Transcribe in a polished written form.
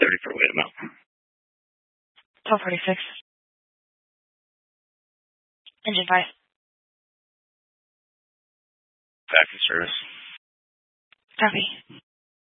30 for weight amount. 1246. Engine 5. Back in service. Copy.